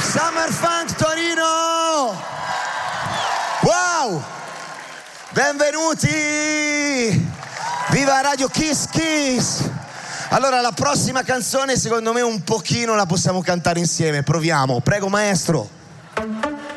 Summer Funk Torino! Wow! Benvenuti! Viva Radio Kiss Kiss! Allora, la prossima canzone secondo me un pochino la possiamo cantare insieme, proviamo, prego maestro.